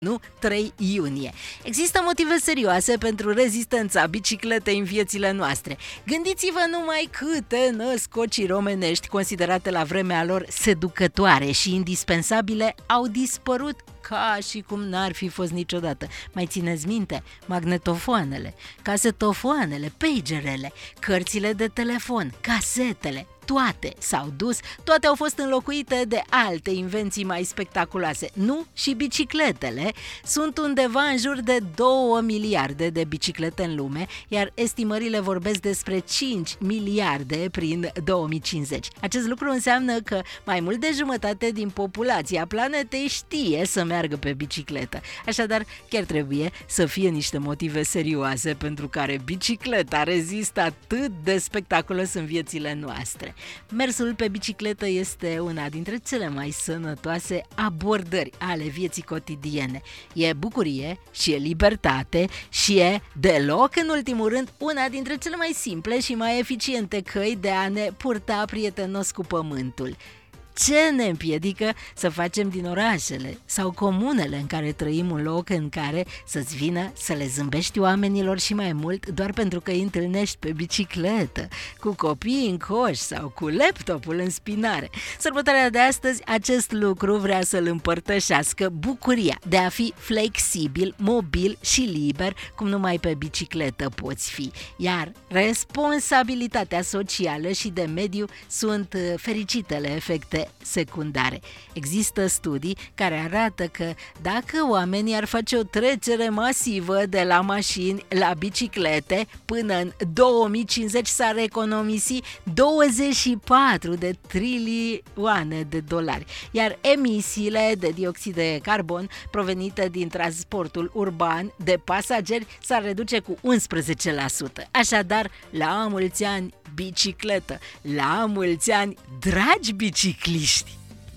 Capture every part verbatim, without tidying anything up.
Nu? trei iunie. Există motive serioase pentru rezistența bicicletei în viețile noastre. Gândiți-vă numai câte născociri omenești considerate la vremea lor seducătoare și indispensabile au dispărut ca și cum n-ar fi fost niciodată. Mai țineți minte? Magnetofoanele, casetofoanele, pagerele, cărțile de telefon, casetele, toate s-au dus, toate au fost înlocuite de alte invenții mai spectaculoase. Nu? Și bicicletele. Sunt undeva în jur de două miliarde de biciclete în lume, iar estimările vorbesc despre cinci miliarde prin două mii cincizeci. Acest lucru înseamnă că mai mult de jumătate din populația planetei știe să meargă pe bicicletă. Așadar, chiar trebuie să fie niște motive serioase pentru care bicicleta rezistă atât de spectaculos în viețile noastre. Mersul pe bicicletă este una dintre cele mai sănătoase abordări ale vieții cotidiene. E bucurie și e libertate și e, deloc în ultimul rând, una dintre cele mai simple și mai eficiente căi de a ne purta prietenos cu pământul. Ce ne împiedică să facem din orașele sau comunele în care trăim un loc în care să-ți vină să le zâmbești oamenilor și mai mult doar pentru că îi întâlnești pe bicicletă, cu copiii în coș sau cu laptopul în spinare? Sărbătoarea de astăzi acest lucru vrea să-l împărtășească, bucuria de a fi flexibil, mobil și liber, cum numai pe bicicletă poți fi. Iar responsabilitatea socială și de mediu sunt fericitele efecte secundare. Există studii care arată că dacă oamenii ar face o trecere masivă de la mașini la biciclete, până în două mii cincizeci s-ar economisi douăzeci și patru de trilioane de dolari, iar emisiile de dioxid de carbon provenite din transportul urban de pasageri s-ar reduce cu unsprezece la sută. Așadar, la mulți ani bicicletă, la mulți ani dragi bicicliști!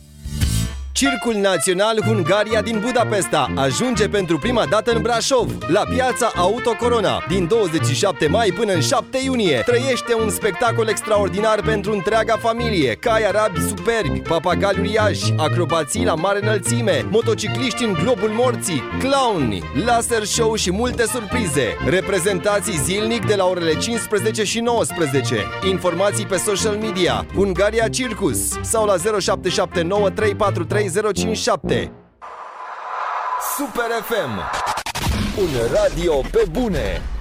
Circul Național Hungaria din Budapesta ajunge pentru prima dată în Brașov, la piața Auto Corona. Din douăzeci și șapte mai până în șapte iunie, trăiește un spectacol extraordinar pentru întreaga familie. Cai arabi superbi, papagali uriași, acrobații la mare înălțime, motocicliști în globul morții, clowni, laser show și multe surprize. Reprezentații zilnic de la orele cincisprezece și nouăsprezece. Informații pe social media Hungaria Circus sau la zero șapte șapte nouă trei patru trei zero cinci șapte. Super F M, un radio pe bune.